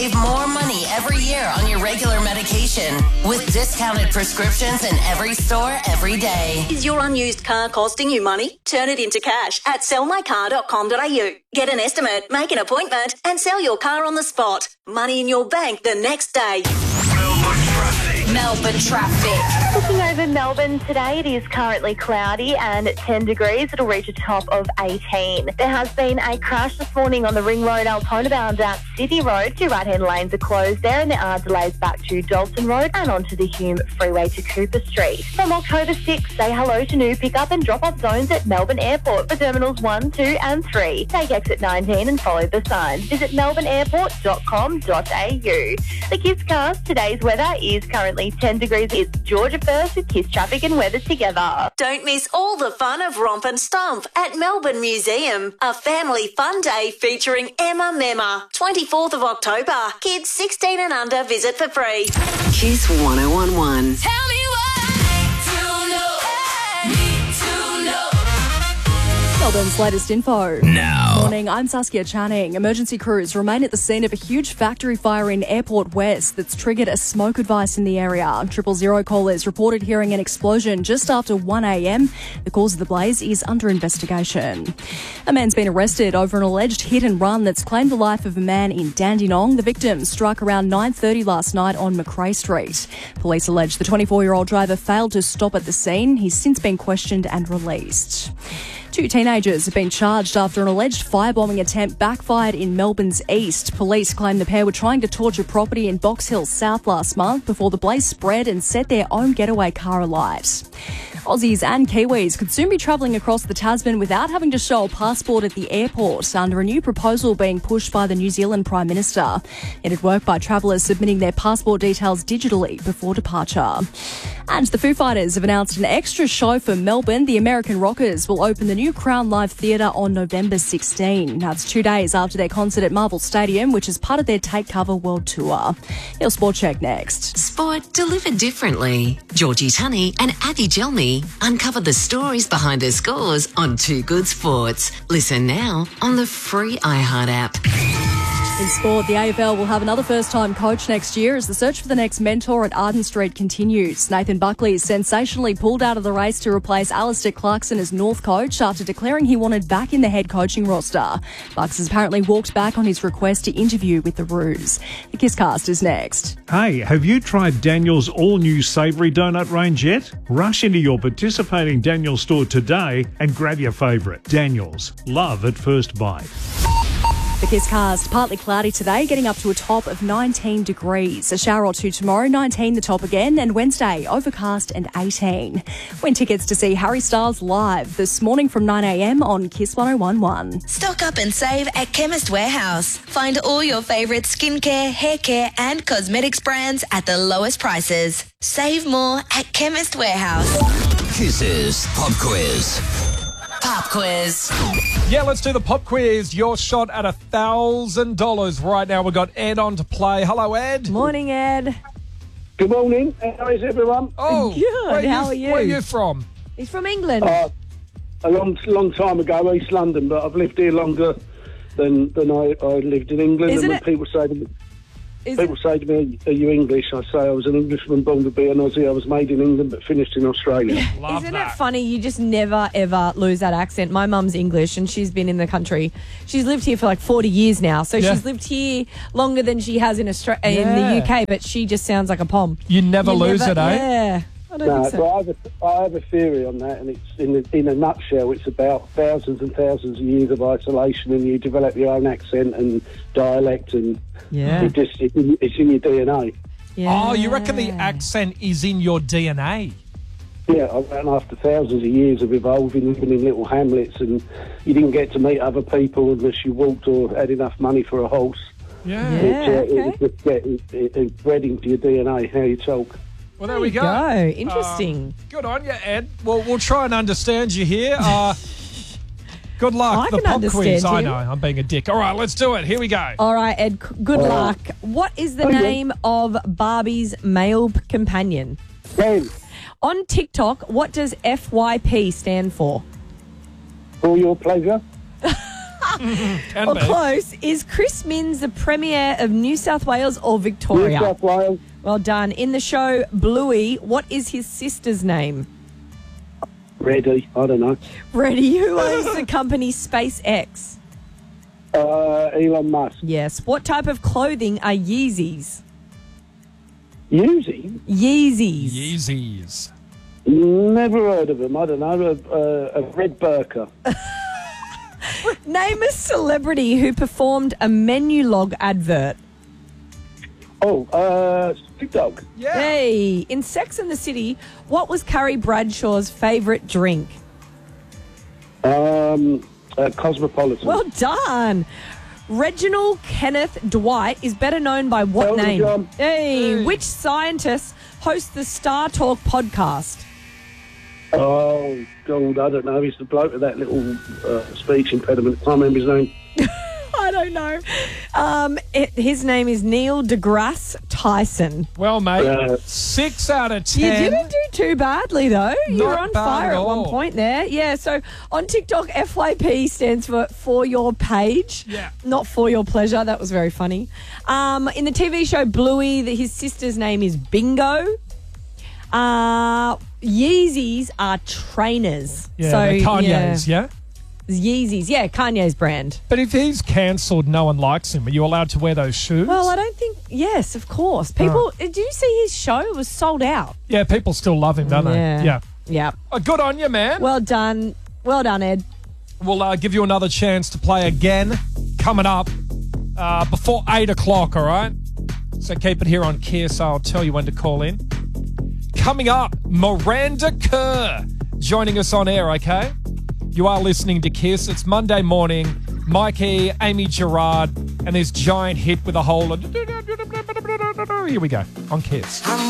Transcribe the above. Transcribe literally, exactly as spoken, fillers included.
Save more money every year on your regular medication with discounted prescriptions in every store every day. Is your unused car costing you money? Turn it into cash at sell my car dot com dot a u. Get an estimate, make an appointment and sell your car on the spot. Money in your bank the next day. Melbourne traffic. Melbourne traffic. Looking over Melbourne today, it is currently cloudy and at ten degrees. It'll reach a top of eighteen. There has been a crash this morning on the Ring Road Altona bound at City Road. Two right-hand lanes are closed there and there are delays back to Dalton Road and onto the Hume Freeway to Cooper Street. From October sixth, say hello to new pick-up and drop-off zones at Melbourne Airport for Terminals one, two and three. Take exit nineteen and follow the signs. Visit melbourne airport dot com dot a u. The Kiss Cast, today's weather is currently ten degrees. It's Georgia First with Kiss Traffic and Weather together. Don't miss all the fun of Romp and Stomp at Melbourne Museum. A family fun day featuring Emma Memma. twenty-fourth of October. Kids sixteen and under visit for free. Kiss one oh one one. Tell me what I need to know. Need to know. Melbourne's latest info. Now. Morning, I'm Saskia Channing. Emergency crews remain at the scene of a huge factory fire in Airport West that's triggered a smoke advice in the area. Triple Zero callers reported hearing an explosion just after one a m. The cause of the blaze is under investigation. A man's been arrested over an alleged hit and run that's claimed the life of a man in Dandenong. The victim struck around nine thirty last night on Macrae Street. Police allege the twenty-four-year-old driver failed to stop at the scene. He's since been questioned and released. Two teenagers have been charged after an alleged firebombing attempt backfired in Melbourne's east. Police claim the pair were trying to torch a property in Box Hill South last month before the blaze spread and set their own getaway car alight. Aussies and Kiwis could soon be travelling across the Tasman without having to show a passport at the airport under a new proposal being pushed by the New Zealand Prime Minister. It'd work by travellers submitting their passport details digitally before departure. And the Foo Fighters have announced an extra show for Melbourne. The American Rockers will open the new Crown Live Theatre on November sixteenth. That's two days after their concert at Marvel Stadium, which is part of their Take Cover World Tour. Your Sport Check next. Sport delivered differently. Georgie Tunney and Abby Gelmy uncover the stories behind the scores on Two Good Sports. Listen now on the free iHeart app. In sport, the A F L will have another first-time coach next year as the search for the next mentor at Arden Street continues. Nathan Buckley sensationally pulled out of the race to replace Alistair Clarkson as North coach after declaring he wanted back in the head coaching roster. Bucks has apparently walked back on his request to interview with the Roos. The Kisscast is next. Hey, have you tried Daniel's all-new savoury donut range yet? Rush into your participating Daniel's store today and grab your favourite. Daniel's. Love at first bite. The Kisscast, partly cloudy today, getting up to a top of nineteen degrees. A shower or two tomorrow, nineteen the top again, and Wednesday, overcast and eighteen. Win tickets to see Harry Styles live this morning from nine a m on Kiss one oh one one. Stock up and save at Chemist Warehouse. Find all your favourite skincare, hair care and cosmetics brands at the lowest prices. Save more at Chemist Warehouse. Kiss's Pop Quiz. Pop quiz. Yeah, let's do the pop quiz. Your shot at a thousand dollars right now. We've got Ed on to play. Hello, Ed. Morning, Ed. Good morning. How is everyone? Oh, good. where How are you? Where are you from? He's from England. Uh, a long, long time ago, East London, but I've lived here longer than than I, I lived in England. Isn't and when it- people say to me, Is people say to me, "Are you English?" I say I was an Englishman born to be an Aussie. I was made in England but finished in Australia. Love Isn't that. it funny? You just never, ever lose that accent. My mum's English and she's been in the country. She's lived here for like forty years now. So Yeah. she's lived here longer than she has in Austra- in Yeah. the U K, but she just sounds like a pom. You never You lose never- it, eh? Yeah. I don't No, think so. but I have, a, I have a theory on that, and it's in a, in a nutshell, it's about thousands and thousands of years of isolation, and you develop your own accent and dialect, and Yeah. it just it's in, it's in your D N A. Yeah. Oh, you reckon the accent is in your D N A? Yeah, I ran after thousands of years of evolving, living in little hamlets, and you didn't get to meet other people unless you walked or had enough money for a horse. Yeah. Yeah. It, uh, okay. it, it, it, it, it, it's bred into your D N A, how you talk. Well, there we go. Go. Interesting. Uh, good on you, Ed. Well, we'll try and understand you here. Uh, good luck. I the can pop understand quiz. I you. know. I'm being a dick. All right, let's do it. Here we go. All right, Ed, c- good All right. luck. What is the Okay. name of Barbie's male p- companion? Then, On TikTok, what does F Y P stand for? for your pleasure. Can Or be. close. Is Chris Minns the Premier of New South Wales or Victoria? New South Wales. Well done. In the show Bluey, what is his sister's name? Ready. I don't know. Ready. Who owns the company SpaceX? Uh, Elon Musk. Yes. What type of clothing are Yeezys? Yeezy? Yeezys. Yeezys. Never heard of them. I don't know. A, a, a red burqa. Name a celebrity who performed a menu log advert. Oh, uh, Snoop Dogg. Yeah. Hey, in Sex and the City, what was Carrie Bradshaw's favourite drink? Um, uh, Cosmopolitan. Well done. Reginald Kenneth Dwight is better known by what Elton name? John. Hey, Hey. which scientist hosts the Star Talk podcast? Oh, God, I don't know. He's the bloke with that little uh, speech impediment. I can't remember his name. I don't know. Um, it, his name is Neil deGrasse Tyson. Well, mate, Uh, six out of You ten. didn't do too badly, though. You were Not on bad fire at at one all. point there. Yeah, so on TikTok, F Y P stands for For Your Page. Yeah. Not For Your Pleasure. That was very funny. Um, in the T V show Bluey, the, his sister's name is Bingo. Uh, Yeezys are trainers. Yeah, so, they're Kanye's, yeah. Yeezys, yeah, Kanye's brand. But if he's cancelled, no one likes him. Are you allowed to wear those shoes? Well, I don't think. Yes, of course. People. Did you see his show? It was sold out. yeah, people still love him, don't Yeah. they? Yeah. Yeah. Oh, good on you, man. Well done. Well done, Ed. We'll uh, give you another chance to play again coming up uh, before eight o'clock, all right? So keep it here on Kiss. I'll tell you when to call in. Coming up, Miranda Kerr joining us on air, okay? You are listening to Kiss. It's Monday morning. Mikey, Amy Gerard, and this giant hit with a whole... Here we go on Kiss.